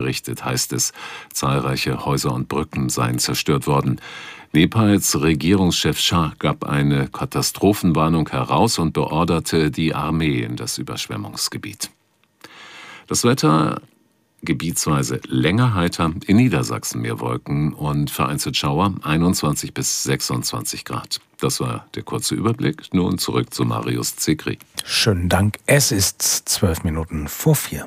angerichtet, heißt es. Zahlreiche Häuser und Brücken seien zerstört worden. Nepals Regierungschef Shah gab eine Katastrophenwarnung heraus und beorderte die Armee in das Überschwemmungsgebiet. Das Wetter gebietsweise länger heiter, in Niedersachsen mehr Wolken und vereinzelt Schauer, 21 bis 26 Grad. Das war der kurze Überblick. Nun zurück zu Marius Zikri. Schönen Dank. Es ist 4:12.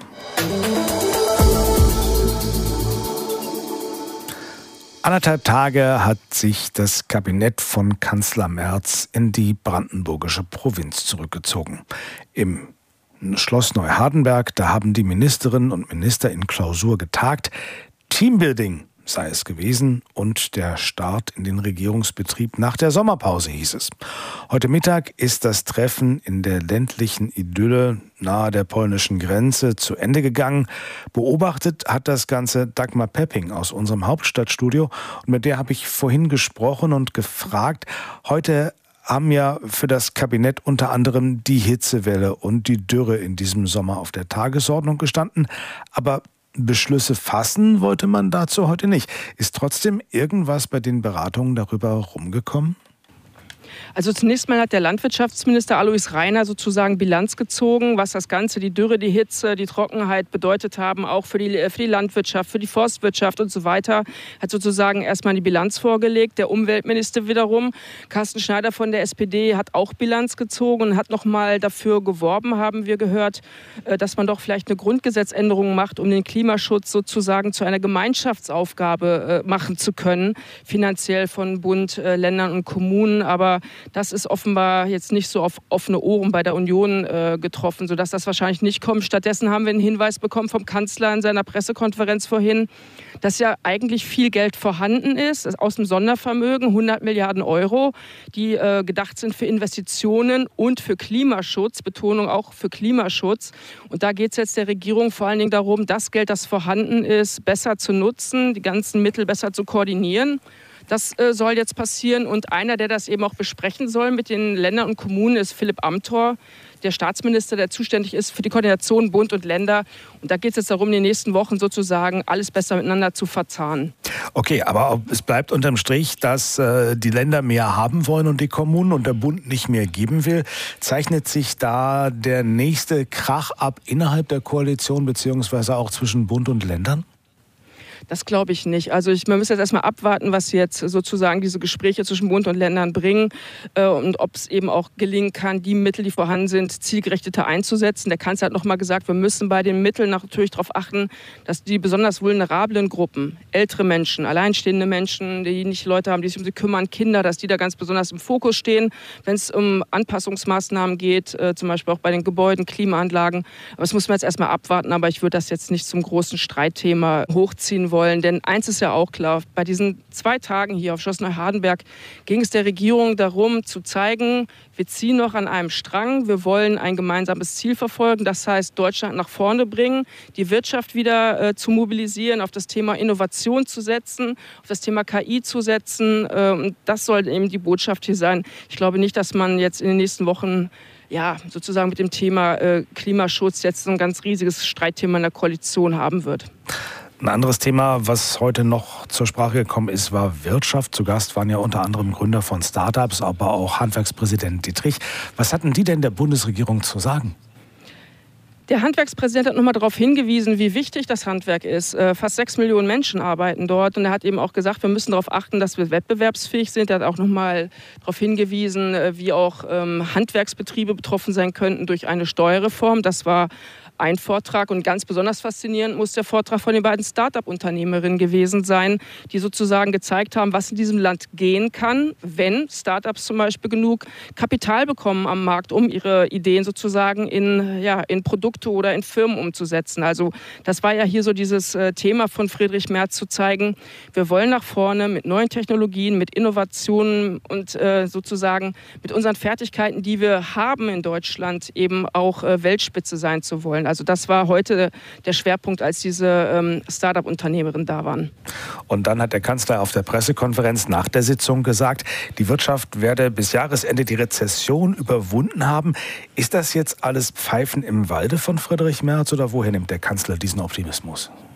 1,5 Tage hat sich das Kabinett von Kanzler Merz in die brandenburgische Provinz zurückgezogen. Im Schloss Neuhardenberg, da haben die Ministerinnen und Minister in Klausur getagt. Teambuilding sei es gewesen und der Start in den Regierungsbetrieb nach der Sommerpause, hieß es. Heute Mittag ist das Treffen in der ländlichen Idylle nahe der polnischen Grenze zu Ende gegangen. Beobachtet hat das Ganze Dagmar Pepping aus unserem Hauptstadtstudio. Und mit der habe ich vorhin gesprochen und gefragt, heute haben ja für das Kabinett unter anderem die Hitzewelle und die Dürre in diesem Sommer auf der Tagesordnung gestanden. Aber Beschlüsse fassen wollte man dazu heute nicht. Ist trotzdem irgendwas bei den Beratungen darüber rumgekommen? Also zunächst mal hat der Landwirtschaftsminister Alois Rainer sozusagen Bilanz gezogen, was das Ganze, die Dürre, die Hitze, die Trockenheit bedeutet haben, auch für die Landwirtschaft, für die Forstwirtschaft und so weiter. Hat sozusagen erstmal die Bilanz vorgelegt. Der Umweltminister wiederum, Carsten Schneider von der SPD, hat auch Bilanz gezogen und hat nochmal dafür geworben, haben wir gehört, dass man doch vielleicht eine Grundgesetzänderung macht, um den Klimaschutz sozusagen zu einer Gemeinschaftsaufgabe machen zu können, finanziell von Bund, Ländern und Kommunen. Aber das ist offenbar jetzt nicht so auf offene Ohren bei der Union getroffen, sodass das wahrscheinlich nicht kommt. Stattdessen haben wir einen Hinweis bekommen vom Kanzler in seiner Pressekonferenz vorhin, dass ja eigentlich viel Geld vorhanden ist aus dem Sondervermögen, 100 Milliarden Euro, die gedacht sind für Investitionen und für Klimaschutz, Betonung auch für Klimaschutz. Und da geht es jetzt der Regierung vor allen Dingen darum, das Geld, das vorhanden ist, besser zu nutzen, die ganzen Mittel besser zu koordinieren. Das soll jetzt passieren und einer, der das eben auch besprechen soll mit den Ländern und Kommunen, ist Philipp Amthor, der Staatsminister, der zuständig ist für die Koordination Bund und Länder. Und da geht es jetzt darum, in den nächsten Wochen sozusagen alles besser miteinander zu verzahnen. Okay, aber es bleibt unterm Strich, dass die Länder mehr haben wollen und die Kommunen und der Bund nicht mehr geben will. Zeichnet sich da der nächste Krach ab innerhalb der Koalition beziehungsweise auch zwischen Bund und Ländern? Das glaube ich nicht. Also man muss jetzt erstmal abwarten, was jetzt sozusagen diese Gespräche zwischen Bund und Ländern bringen und ob es eben auch gelingen kann, die Mittel, die vorhanden sind, zielgerichteter einzusetzen. Der Kanzler hat noch mal gesagt, wir müssen bei den Mitteln natürlich darauf achten, dass die besonders vulnerablen Gruppen, ältere Menschen, alleinstehende Menschen, die nicht Leute haben, die sich um sie kümmern, Kinder, dass die da ganz besonders im Fokus stehen, wenn es um Anpassungsmaßnahmen geht, zum Beispiel auch bei den Gebäuden, Klimaanlagen. Aber das muss man jetzt erstmal abwarten. Aber ich würde das jetzt nicht zum großen Streitthema hochziehen wollen. Denn eins ist ja auch klar, bei diesen 2 Tagen hier auf Schloss Neuhardenberg ging es der Regierung darum zu zeigen, wir ziehen noch an einem Strang, wir wollen ein gemeinsames Ziel verfolgen, das heißt Deutschland nach vorne bringen, die Wirtschaft wieder zu mobilisieren, auf das Thema Innovation zu setzen, auf das Thema KI zu setzen. Das soll eben die Botschaft hier sein. Ich glaube nicht, dass man jetzt in den nächsten Wochen sozusagen mit dem Thema Klimaschutz jetzt so ein ganz riesiges Streitthema in der Koalition haben wird. Ein anderes Thema, was heute noch zur Sprache gekommen ist, war Wirtschaft. Zu Gast waren ja unter anderem Gründer von Startups, aber auch Handwerkspräsident Dietrich. Was hatten die denn der Bundesregierung zu sagen? Der Handwerkspräsident hat nochmal darauf hingewiesen, wie wichtig das Handwerk ist. Fast 6 Millionen Menschen arbeiten dort. Und er hat eben auch gesagt, wir müssen darauf achten, dass wir wettbewerbsfähig sind. Er hat auch nochmal darauf hingewiesen, wie auch Handwerksbetriebe betroffen sein könnten durch eine Steuerreform. Das war ein Vortrag und ganz besonders faszinierend muss der Vortrag von den beiden Start-up-Unternehmerinnen gewesen sein, die sozusagen gezeigt haben, was in diesem Land gehen kann, wenn Start-ups zum Beispiel genug Kapital bekommen am Markt, um ihre Ideen sozusagen in Produkte oder in Firmen umzusetzen. Also das war ja hier so dieses Thema von Friedrich Merz zu zeigen, wir wollen nach vorne mit neuen Technologien, mit Innovationen und sozusagen mit unseren Fertigkeiten, die wir haben in Deutschland, eben auch Weltspitze sein zu wollen. Also das war heute der Schwerpunkt, als diese Start-up-Unternehmerinnen da waren. Und dann hat der Kanzler auf der Pressekonferenz nach der Sitzung gesagt, die Wirtschaft werde bis Jahresende die Rezession überwunden haben. Ist das jetzt alles Pfeifen im Walde von Friedrich Merz oder woher nimmt der Kanzler diesen Optimismus?